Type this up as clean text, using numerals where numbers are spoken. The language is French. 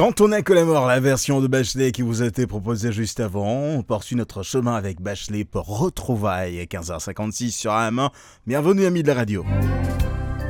Quand on est que la mort, la version de Bachelet qui vous a été proposée juste avant, on poursuit notre chemin avec Bachelet pour retrouvailles 15h56 sur AM1. Bienvenue amis de la radio.